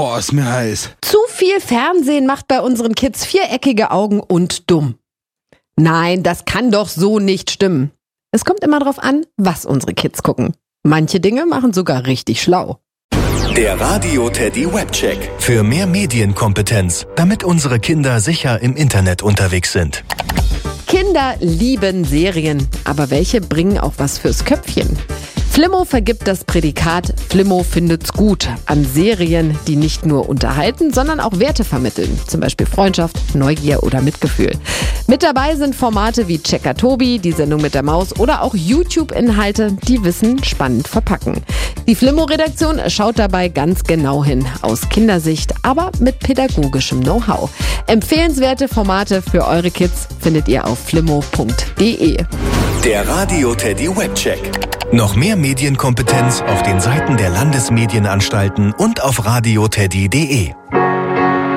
Boah, ist mir heiß. Zu viel Fernsehen macht bei unseren Kids viereckige Augen und dumm. Nein, das kann doch so nicht stimmen. Es kommt immer drauf an, was unsere Kids gucken. Manche Dinge machen sogar richtig schlau. Der Radio Teddy Webcheck. Für mehr Medienkompetenz, damit unsere Kinder sicher im Internet unterwegs sind. Kinder lieben Serien, aber welche bringen auch was fürs Köpfchen? Flimmo vergibt das Prädikat Flimmo findet's gut an Serien, die nicht nur unterhalten, sondern auch Werte vermitteln. Zum Beispiel Freundschaft, Neugier oder Mitgefühl. Mit dabei sind Formate wie Checker Tobi, die Sendung mit der Maus oder auch YouTube-Inhalte, die Wissen spannend verpacken. Die Flimmo-Redaktion schaut dabei ganz genau hin, aus Kindersicht, aber mit pädagogischem Know-how. Empfehlenswerte Formate für eure Kids findet ihr auf flimmo.de. Der Radio Teddy Webcheck. Noch mehr Medienkompetenz auf den Seiten der Landesmedienanstalten und auf radioteddy.de.